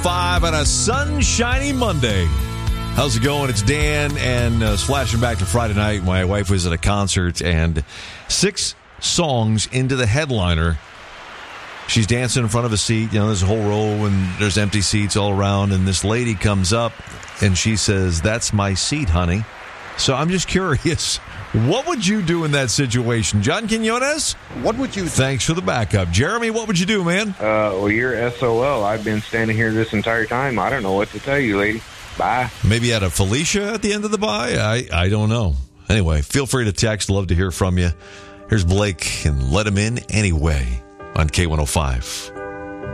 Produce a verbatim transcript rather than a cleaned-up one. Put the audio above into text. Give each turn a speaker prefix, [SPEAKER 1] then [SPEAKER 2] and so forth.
[SPEAKER 1] five on a sunshiny Monday. How's it going? It's Dan, and uh, flashing back to Friday night. My wife was at a concert, and six songs into the headliner, she's dancing in front of a seat. You know, there's a whole row, and there's empty seats all around, and this lady comes up, and she says, "That's my seat, honey." So I'm just curious, what would you do in that situation? John Quinones?
[SPEAKER 2] What would you do?
[SPEAKER 1] Thanks for the backup. Jeremy, what would you do, man?
[SPEAKER 3] Uh, well, you're S O L. I've been standing here this entire time. I don't know what to tell you, lady. Bye.
[SPEAKER 1] Maybe at a Felicia at the end of the bye? I, I don't know. Anyway, feel free to text. Love to hear from you. Here's Blake and Let Him In Anyway on K one oh five.